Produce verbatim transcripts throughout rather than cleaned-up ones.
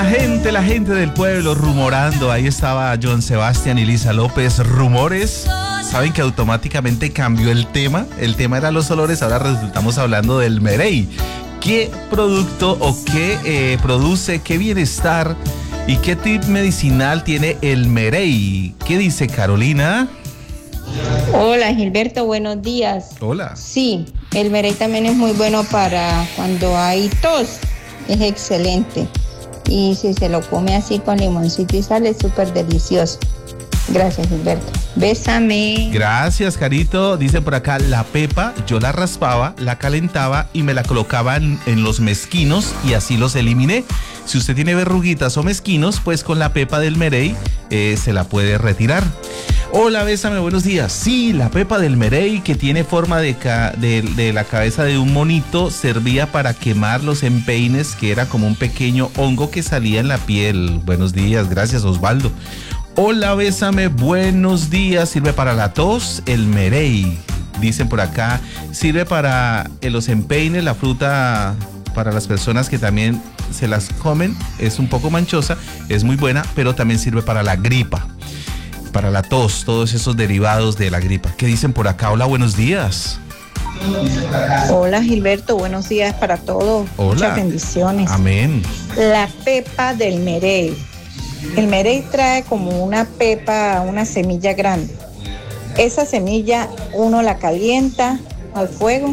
gente, la gente del pueblo rumorando. Ahí estaba John Sebastián y Lisa López. Rumores. Saben que automáticamente cambió el tema. El tema era los olores, ahora resultamos hablando del Merey. ¿Qué producto o qué eh, produce, qué bienestar y qué tip medicinal tiene el Merey? ¿Qué dice Carolina? Hola Gilberto, buenos días. Hola. Sí, el Merey también es muy bueno para cuando hay tos, es excelente. Y si se lo come así con limoncito y sal, es súper delicioso. Gracias Gilberto. Bésame. Gracias, Carito. Dice por acá, la pepa, yo la raspaba, la calentaba y me la colocaba en, en los mezquinos y así los eliminé. Si usted tiene verruguitas o mezquinos, pues con la pepa del Merey eh, se la puede retirar. Hola, bésame, buenos días. Sí, la pepa del Merey, que tiene forma de, ca- de, de la cabeza de un monito, servía para quemar los empeines, que era como un pequeño hongo que salía en la piel. Buenos días, gracias Osvaldo. Hola, bésame, buenos días. Sirve para la tos, el Merey. Dicen por acá, sirve para eh, los empeines, la fruta para las personas que también se las comen. Es un poco manchosa, es muy buena, pero también sirve para la gripa, para la tos, todos esos derivados de la gripa. ¿Qué dicen por acá? Hola, buenos días. Hola Gilberto, buenos días para todos. Hola. Muchas bendiciones. Amén. La pepa del Merey. El Merey trae como una pepa, una semilla grande. Esa semilla uno la calienta al fuego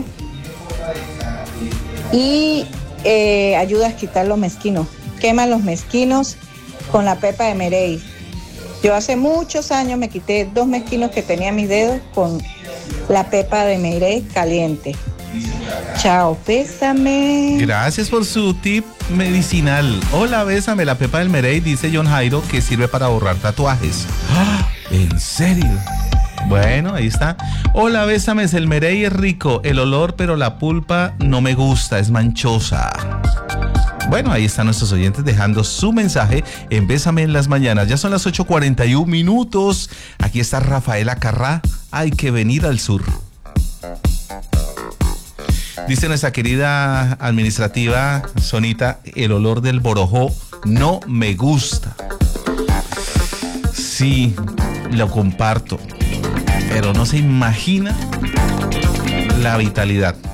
y eh, ayuda a quitar los mezquinos. Quema los mezquinos con la pepa de Merey. Yo hace muchos años me quité dos mezquinos que tenía en mis dedos con la pepa de Merey caliente. Chao, bésame. Gracias por su tip medicinal. Hola, bésame, la pepa del Merey, dice John Jairo, que sirve para borrar tatuajes. ¡Ah! ¿En serio? Bueno, ahí está. Hola, bésame, el Merey es rico, el olor, pero la pulpa no me gusta, es manchosa. Bueno, ahí están nuestros oyentes dejando su mensaje en Bésame en las mañanas. Ya son las ocho cuarenta y un minutos. Aquí está Rafaela Carrá. Hay que venir al sur. Dice nuestra querida administrativa Sonita, el olor del borojó no me gusta. Sí, lo comparto, pero no se imagina la vitalidad.